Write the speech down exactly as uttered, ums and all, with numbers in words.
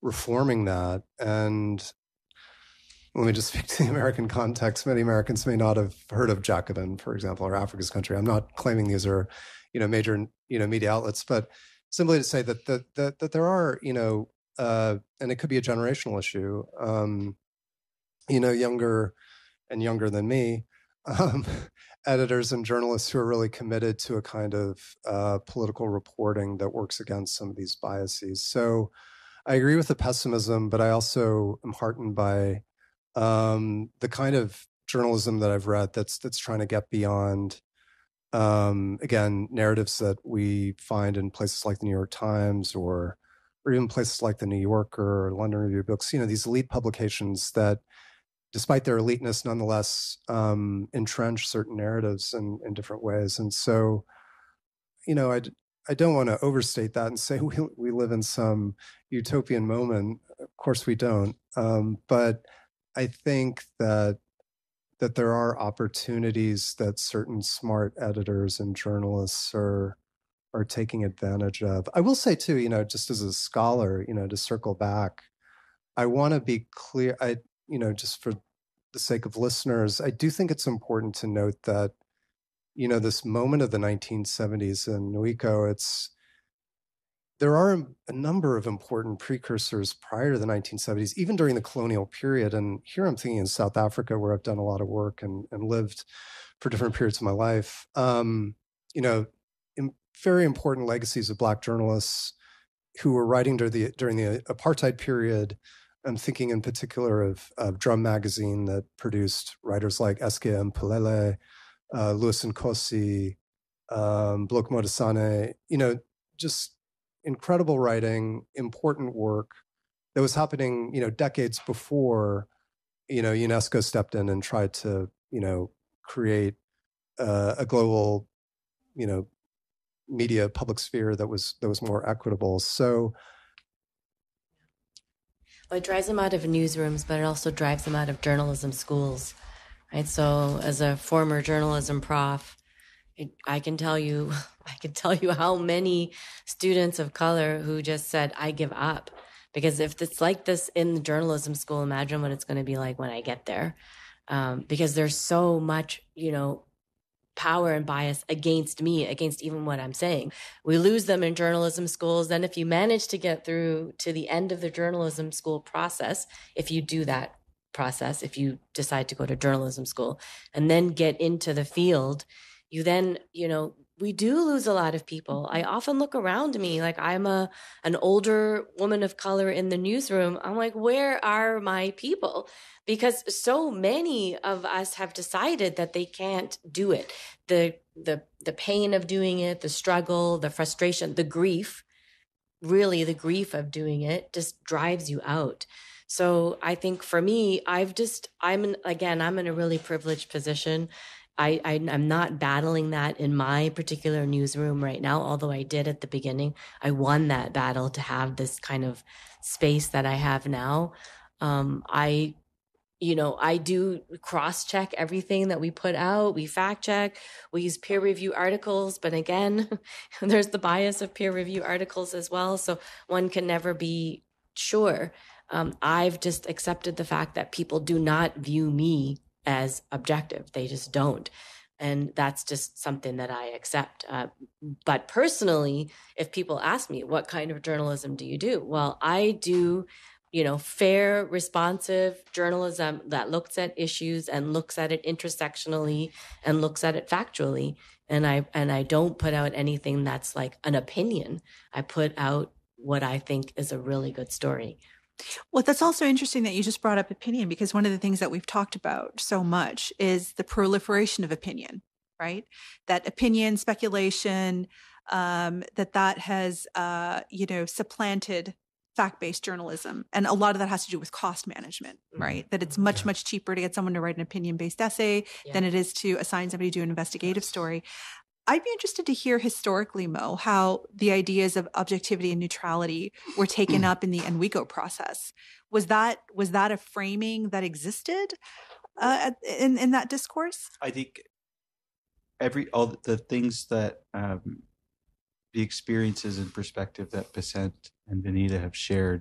reforming that. And let me just speak to the American context. Many Americans may not have heard of Jacobin, for example, or Africa's Country. I'm not claiming these are, you know, major, you know, media outlets, but simply to say that that that, that there are, you know, uh, and it could be a generational issue. Um, you know, younger and younger than me, um, editors and journalists who are really committed to a kind of uh, political reporting that works against some of these biases. So I agree with the pessimism, but I also am heartened by um, the kind of journalism that I've read that's that's trying to get beyond, um, again, narratives that we find in places like the New York Times or or even places like the New Yorker or London Review of Books. You know, these elite publications that, despite their eliteness, nonetheless um, entrench certain narratives in, in different ways. And so, you know, I I don't want to overstate that and say we we live in some utopian moment. Of course, we don't. Um, but I think that that there are opportunities that certain smart editors and journalists are are taking advantage of. I will say too, you know, just as a scholar, you know, to circle back, I want to be clear. I, you know, just for the sake of listeners, I do think it's important to note that, you know, this moment of the nineteen seventies in Nuiko, it's there are a number of important precursors prior to the nineteen seventies, even during the colonial period. And here I'm thinking in South Africa, where I've done a lot of work and, and lived for different periods of my life. Um, you know, in very important legacies of Black journalists who were writing during the during the apartheid period. I'm thinking in particular of, of Drum Magazine that produced writers like S K M Mpulele, uh, Louis Nkosi, um, Blok Modisane, you know, just incredible writing, important work that was happening, you know, decades before, you know, UNESCO stepped in and tried to, you know, create uh, a global, you know, media public sphere that was that was more equitable. So well, it drives them out of newsrooms, but it also drives them out of journalism schools, right? So as a former journalism prof, it, I can tell you, I can tell you how many students of color who just said, I give up. Because if it's like this in the journalism school, imagine what it's going to be like when I get there. Um, because there's so much, you know, power and bias against me, against even what I'm saying. We lose them in journalism schools. Then if you manage to get through to the end of the journalism school process, if you do that process, if you decide to go to journalism school and then get into the field, you then, you know, we do lose a lot of people. I often look around me, like I'm a an older woman of color in the newsroom. I'm like, where are my people? Because so many of us have decided that they can't do it. The the the pain of doing it, the struggle, the frustration, the grief, really the grief of doing it just drives you out. So I think for me, I've just, I'm in, again, I'm in a really privileged position. I, I, I'm not battling that in my particular newsroom right now, although I did at the beginning. I won that battle to have this kind of space that I have now. Um, I, you know, I do cross-check everything that we put out. We fact-check. We use peer-review articles. But again, there's the bias of peer-review articles as well. So one can never be sure. Um, I've just accepted the fact that people do not view me as objective. They just don't. And that's just something that I accept. Uh, but personally, if people ask me, what kind of journalism do you do? Well, I do, you know, fair, responsive journalism that looks at issues and looks at it intersectionally and looks at it factually. And I, and I don't put out anything that's like an opinion. I put out what I think is a really good story. Well, that's also interesting that you just brought up opinion, because one of the things that we've talked about so much is the proliferation of opinion, right? That opinion, speculation, um, that that has, uh, you know, supplanted fact-based journalism. And a lot of that has to do with cost management, right? Mm-hmm. That it's much, yeah. much cheaper to get someone to write an opinion-based essay yeah. than it is to assign somebody to do an investigative story. I'd be interested to hear historically, Mo, how the ideas of objectivity and neutrality were taken up in the Enrico process. Was that was that a framing that existed uh, in in that discourse? I think every all the things that um, the experiences and perspective that Besant and Vanita have shared